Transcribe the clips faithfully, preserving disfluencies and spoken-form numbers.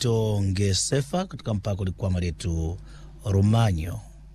Tito Ngesefa katika mpaka ulikuwa maletu Romanyo.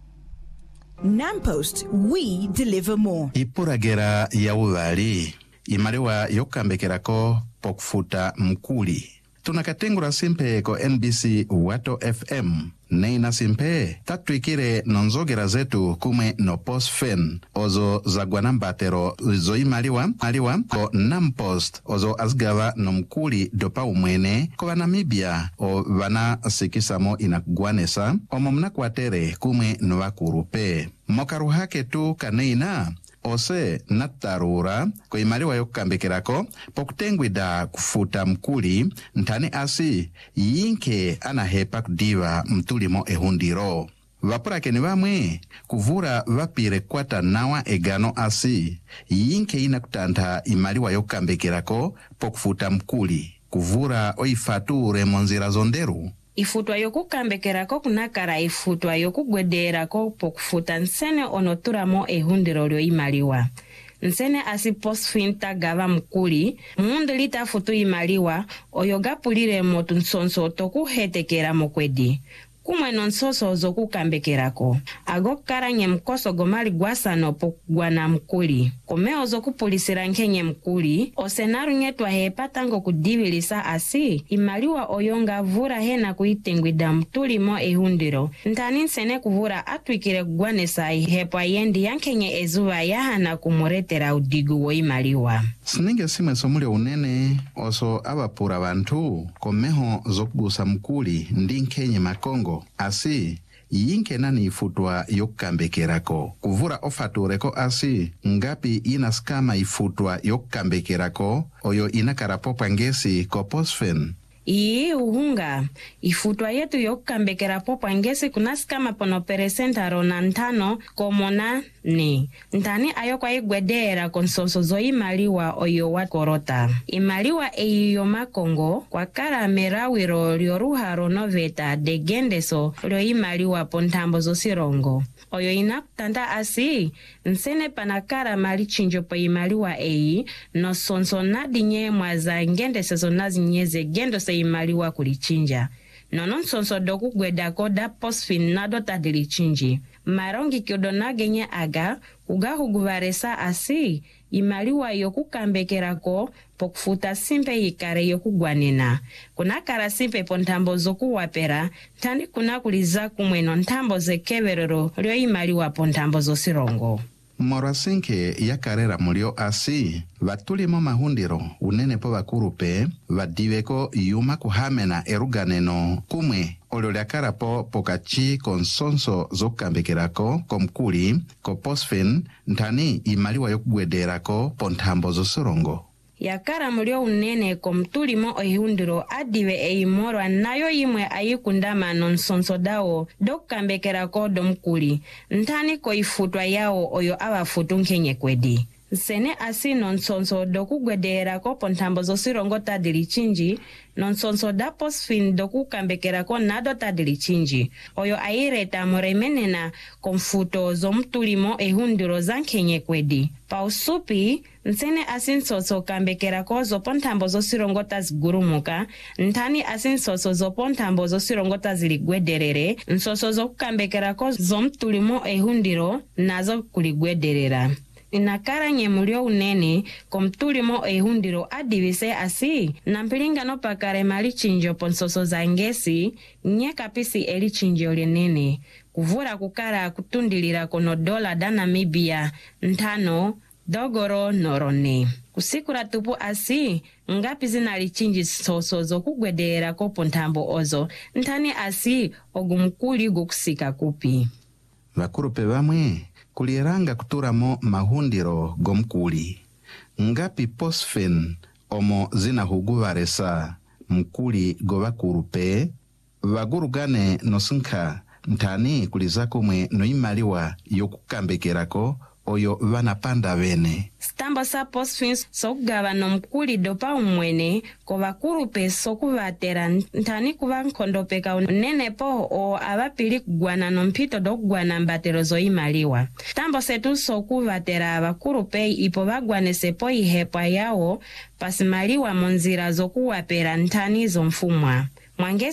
Nampost, we deliver more. Ipuragera ya uvali imaliwa yokambekerako pokufuta mkuli. Tunakatengura simpe ko N B C Wato F M. Neina simpe tatuikire nonzogera zetu kume no postfen ozo zagwanambatero zo imaliwa aliwa ko Nampost ozo asgava no mkuli dopa umwene ko Namibia o vana sikisamo inakugwanesa omo mnakwatere kume no wakurupe mokaru hake tu kaneina ose natarura ko imaliwa yokambekerako pokutengwida kufuta mkuli ntani asi yinke anahepa kudiva mtulimo ehundiro. Vapurake ni vamwe kuvura vapire kwata nawa egano asi yinke ina kutanta imaliwa yokambekerako pokufuta mkuli kuvura oifature monzira zonderu. Ifutwa yokukambekerako kunakara ifutwa yokugwederako pokufuta nsene onoturamo ehundiro lyo imaliwa. Nsene asi posfinta gava mkuli, mundu lita futu imaliwa, oyogapulire motu nsonso tokuhetekera mokwedi. Kumwe nonsoso zokukambekerako. Ago karanye mkoso gomali gwasano pokugwana mkuli. Komeo zokupulisira nkenye mkuli, osenaru nyetwa hepatango kudivilisa asi, imaliwa oyonga vura hena kuitengwida mtulimo ehundiro. Ntani nsene kuvura atwikire gwanesa hepa yendi yankenye ezuwa yahana kumuretera udigu wo imaliwa. Sininge sime somule unene oso abapura bantu komeho zokugusa mkuli ndi nkenye makongo. Asi yinke nani ifutwa yokambekerako kuvura ofatureko asi ngapi inaskama ifutwa yokambekerako oyo inakarapopa ngesi ko posfen. Ii uhunga, ifutwa yetu yokukambekera popa ngesi kunaskama pono peresenta rona ntano komona ni. Ntani ayokwa igwedera konsonso zo imaliwa oyo wakorota. Imaliwa eyiyo makongo kwa kara merawiro lioruha ronoveta de gendeso lio imaliwa pontambo zo sirongo. Oyo inakutanda asi, nsene panakara mali chinjo po imaliwa eyi, no sonso nadinye mwaza ngendesezo nazi nyeze gendo se imaliwa kulichinja. Nonon sonso doku gwedako da posfin nado tadilichinji. Marongi kyodo nagenye aga, uga huguvaresa asi, imaliwa yoku kambekerako pokufuta simpe yikare yoku gwanena. Kuna kara simpe pontambo zoku wapera, tani kuna kuliza kumweno ntambo ze keverero lio imaliwa pontambo zo sirongo. Morasinke ya karera mulio asi, vatulimo mahundiro unene po vakurupe, vadiveko yuma kuhamena eruganeno kumwe ololiakara po pokachi konsonso zokambekerako komkuli ko posfen ntani imaliwa yokugwederako pontambo zo sorongo. Yakara mulio unene komtulimo ohundiro adive eimorwa nayo imwe ayikundama nonsonso dao dokambekera ko domkuli ntani ko ifutwa yao oyo abafutu nkenye kwedi. Sene asi nonsonso dokugwedera ko pontambo zo sirongo tadilichinji, nonsonso da posfin dokukambekera ko nado tadilichinji. Oyo aireta moremenena komfuto zo mtulimo ehundiro zankenye kwedi. Pa usupi, nsene asinsoso kambekera ko zo pontambo zo sirongo tazigurumuka, ntani asinsoso zo pontambo zo sirongo taziligwederere, nsoso zo kukambekera ko zo mtulimo ehundiro nazo kuligwederera. Inakara nye mulio unene komtulimo ehundiro adivise asi nampilinga no pakare mali chinjo ponsoso za ngesi nye kapisi eli chinjo lenene kuvura kukara kutundilira kono dola da Namibia ntano dogoro norone. Kusikura tupu asi ngapi zinali chinji soso zo kugwedera ko pontambo ozo ntani asi ogumkuli gukusika kupi. Vakurupe vamwe kuliranga kuturamo mahundiro gomkuli. Ngapi posfen omo zina huguvaresa mkuli govakurupe, vagurugane nosinka ntani kulizako mwe noimaliwa yokukambekerako oyo vanapanda vene. Stambo sa posfins sokugava no mkuli dopa umwene ko vakurupe sokuvatera ntani kuva nkondopeka unene po o avapili kugwana no mpito dokugwana mbatero zo imaliwa. Stambo setu sokuvatera vakurupe ipo vagwanese po ihepa yao pasimaliwa monzira zokuwapera ntani zo mfumwa. Mwange